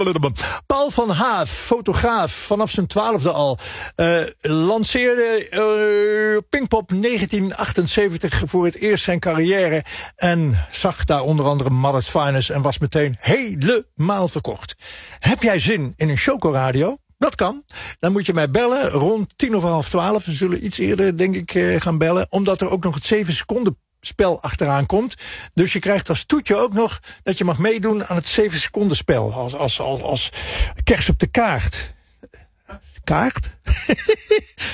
Paul van Haaf, fotograaf, vanaf zijn 12e al, lanceerde Pinkpop 1978 voor het eerst zijn carrière en zag daar onder andere Mother's Finest en was meteen helemaal verkocht. Heb jij zin in een chocoradio? Dat kan. Dan moet je mij bellen rond 11:10. We zullen iets eerder, denk ik, gaan bellen, omdat er ook nog het 7 seconden spel achteraan komt. Dus je krijgt als toetje ook nog dat je mag meedoen aan het 7 seconden spel. Als kers op de kaart. Kaart?